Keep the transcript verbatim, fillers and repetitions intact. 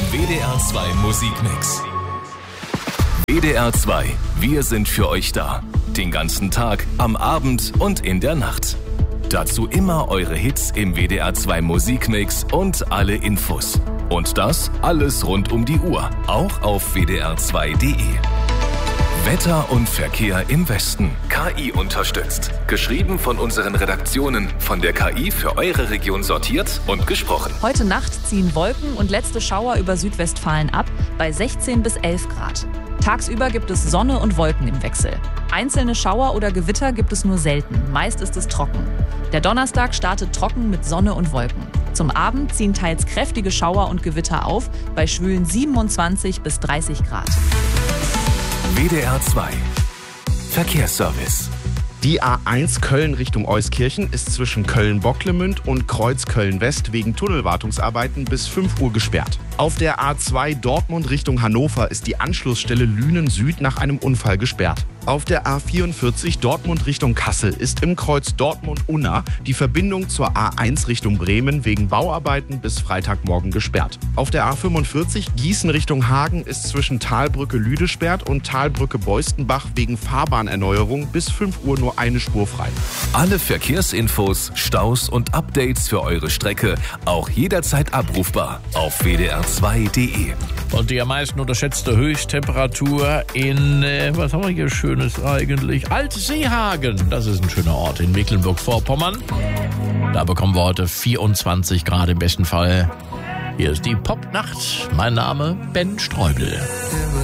W D R zwei Musikmix. W D R zwei, wir sind für euch da. Den ganzen Tag, am Abend und in der Nacht. Dazu immer eure Hits im W D R zwei Musikmix und alle Infos. Und das alles rund um die Uhr, auch auf W D R zwei Punkt de. Wetter und Verkehr im Westen. K I unterstützt. Geschrieben von unseren Redaktionen. Von der K I für eure Region sortiert und gesprochen. Heute Nacht ziehen Wolken und letzte Schauer über Südwestfalen ab bei sechzehn bis elf Grad. Tagsüber gibt es Sonne und Wolken im Wechsel. Einzelne Schauer oder Gewitter gibt es nur selten. Meist ist es trocken. Der Donnerstag startet trocken mit Sonne und Wolken. Zum Abend ziehen teils kräftige Schauer und Gewitter auf bei schwülen siebenundzwanzig bis dreißig Grad. W D R zwei Verkehrsservice. Die A eins Köln Richtung Euskirchen ist zwischen Köln-Bocklemünd und Kreuz Köln-West wegen Tunnelwartungsarbeiten bis fünf Uhr gesperrt. Auf der A zwei Dortmund Richtung Hannover ist die Anschlussstelle Lünen Süd nach einem Unfall gesperrt. Auf der A vierundvierzig Dortmund Richtung Kassel ist im Kreuz Dortmund-Unna die Verbindung zur A eins Richtung Bremen wegen Bauarbeiten bis Freitagmorgen gesperrt. Auf der A fünfundvierzig Gießen Richtung Hagen ist zwischen Talbrücke-Lüdesperrt und Talbrücke-Beustenbach wegen Fahrbahnerneuerung bis fünf Uhr nur eine Spur frei. Alle Verkehrsinfos, Staus und Updates für eure Strecke auch jederzeit abrufbar auf W D R zwei Punkt de. Und die am meisten unterschätzte Höchsttemperatur in, äh, was haben wir hier Schönes eigentlich? Alt-Seehagen, das ist ein schöner Ort in Mecklenburg-Vorpommern. Da bekommen wir heute vierundzwanzig Grad im besten Fall. Hier ist die Popnacht. Mein Name Ben Streubel.